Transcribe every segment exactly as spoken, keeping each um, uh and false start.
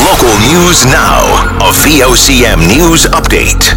Local news now. A V O C M News Update.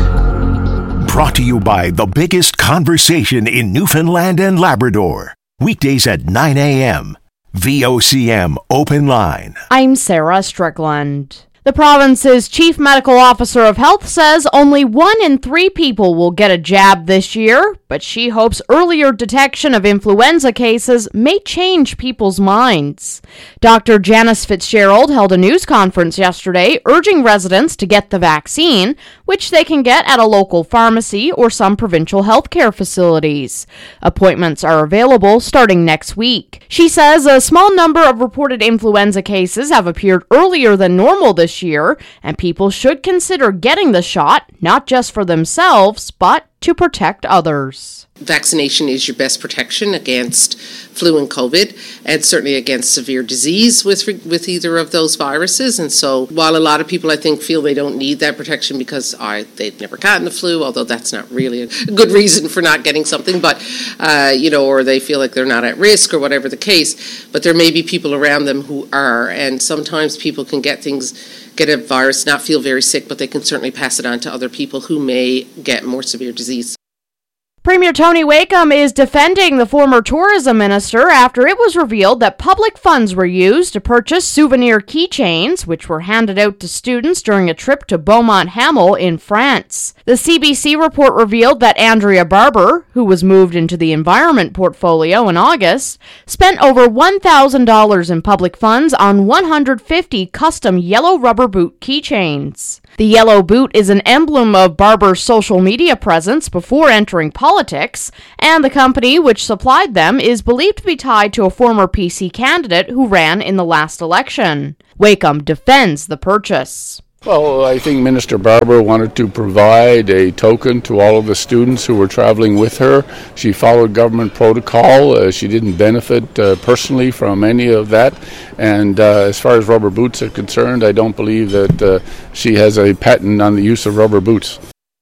Brought to you by the biggest conversation in Newfoundland and Labrador. Weekdays at nine a.m. V O C M Open Line. I'm Sarah Strickland. The province's chief medical officer of health says only one in three people will get a jab this year, but she hopes earlier detection of influenza cases may change people's minds. Doctor Janice Fitzgerald held a news conference yesterday urging residents to get the vaccine, which they can get at a local pharmacy or some provincial healthcare facilities. Appointments are available starting next week. She says a small number of reported influenza cases have appeared earlier than normal this year, and people should consider getting the shot, not just for themselves, but to protect others. Vaccination is your best protection against flu and COVID, and certainly against severe disease with with either of those viruses. And so while a lot of people, I think, feel they don't need that protection because I, they've never gotten the flu, although that's not really a good reason for not getting something, but, uh, you know, or they feel like they're not at risk or whatever the case, but there may be people around them who are, and sometimes people can get things get a virus, not feel very sick, but they can certainly pass it on to other people who may get more severe disease. Premier Tony Wakeham is defending the former tourism minister after it was revealed that public funds were used to purchase souvenir keychains, which were handed out to students during a trip to Beaumont-Hamel in France. The C B C report revealed that Andrea Barber, who was moved into the environment portfolio in August, spent over one thousand dollars in public funds on one hundred fifty custom yellow rubber boot keychains. The yellow boot is an emblem of Barber's social media presence before entering politics, and the company which supplied them is believed to be tied to a former P C candidate who ran in the last election. Wakeham defends the purchase. Well, I think Minister Barber wanted to provide a token to all of the students who were traveling with her. She followed government protocol. Uh, she didn't benefit uh, personally from any of that. And uh, as far as rubber boots are concerned, I don't believe that uh, she has a patent on the use of rubber boots.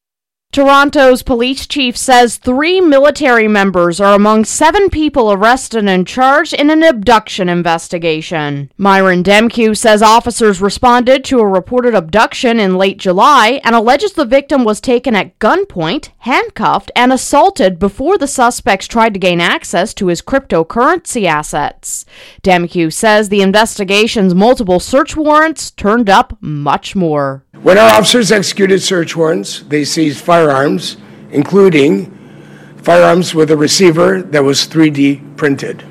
Toronto's police chief says three military members are among seven people arrested and charged in an abduction investigation. Myron Demkew says officers responded to a reported abduction in late July and alleges the victim was taken at gunpoint, handcuffed, and assaulted before the suspects tried to gain access to his cryptocurrency assets. Demkew says the investigation's multiple search warrants turned up much more. When our officers executed search warrants, they seized firearms, including firearms with a receiver that was three D printed.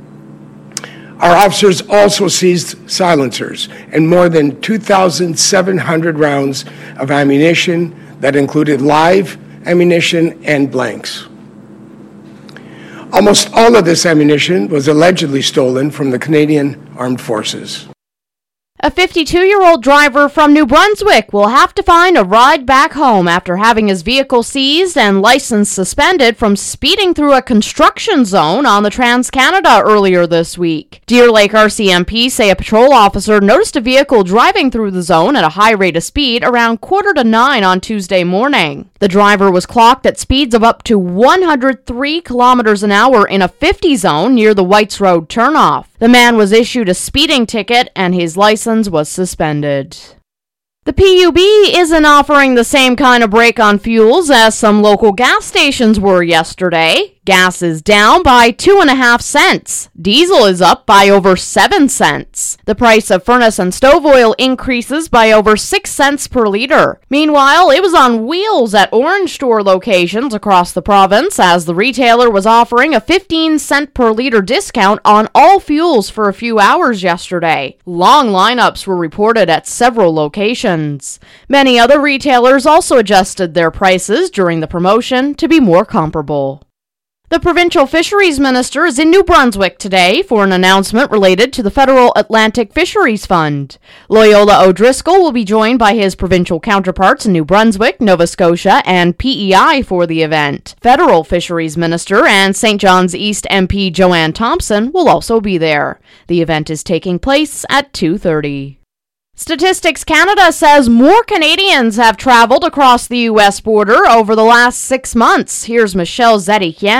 Our officers also seized silencers and more than two thousand seven hundred rounds of ammunition that included live ammunition and blanks. Almost all of this ammunition was allegedly stolen from the Canadian Armed Forces. A fifty-two-year-old driver from New Brunswick will have to find a ride back home after having his vehicle seized and license suspended from speeding through a construction zone on the Trans-Canada earlier this week. Deer Lake R C M P say a patrol officer noticed a vehicle driving through the zone at a high rate of speed around quarter to nine on Tuesday morning. The driver was clocked at speeds of up to one hundred three kilometers an hour in a fifty zone near the Whites Road turnoff. The man was issued a speeding ticket and his license was suspended. The P U B isn't offering the same kind of break on fuels as some local gas stations were yesterday. Gas is down by two and a half cents. Diesel is up by over seven cents. The price of furnace and stove oil increases by over six cents per liter. Meanwhile, it was on wheels at Orange Store locations across the province as the retailer was offering a fifteen cent per liter discount on all fuels for a few hours yesterday. Long lineups were reported at several locations. Many other retailers also adjusted their prices during the promotion to be more comparable. The provincial fisheries minister is in New Brunswick today for an announcement related to the Federal Atlantic Fisheries Fund. Loyola O'Driscoll will be joined by his provincial counterparts in New Brunswick, Nova Scotia, and P E I for the event. Federal Fisheries Minister and Saint John's East M P Joanne Thompson will also be there. The event is taking place at two thirty. Statistics Canada says more Canadians have traveled across the U S border over the last six months. Here's Michelle Zedekien.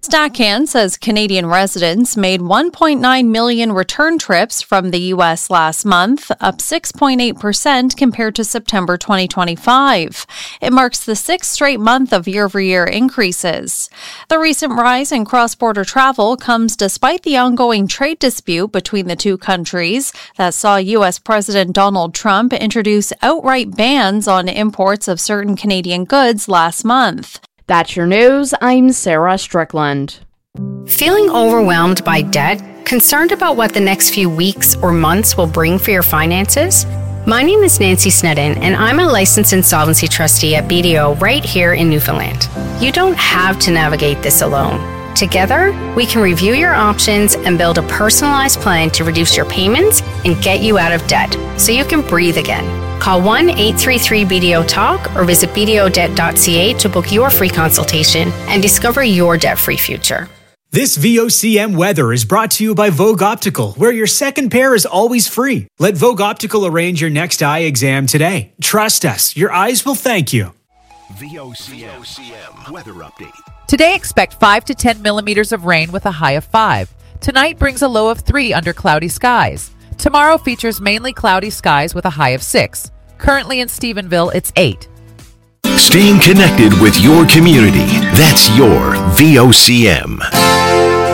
StatCan says Canadian residents made one point nine million return trips from the U S last month, up six point eight percent compared to September twenty twenty-five. It marks the sixth straight month of year-over-year increases. The recent rise in cross-border travel comes despite the ongoing trade dispute between the two countries that saw U S President Donald Trump introduce outright bans on imports of certain Canadian goods last month. That's your news. I'm Sarah Strickland. Feeling overwhelmed by debt? Concerned about what the next few weeks or months will bring for your finances? My name is Nancy Snedden, and I'm a licensed insolvency trustee at B D O right here in Newfoundland. You don't have to navigate this alone. Together, we can review your options and build a personalized plan to reduce your payments and get you out of debt so you can breathe again. Call one eight three three B D O TALK or visit b d o debt dot c a to book your free consultation and discover your debt-free future. This V O C M weather is brought to you by Vogue Optical, where your second pair is always free. Let Vogue Optical arrange your next eye exam today. Trust us, your eyes will thank you. V O C M weather update. Today, expect five to ten millimeters of rain with a high of five. Tonight brings a low of three under cloudy skies. Tomorrow features mainly cloudy skies with a high of six. Currently in Stephenville, it's eight. Staying connected with your community. That's your V O C M.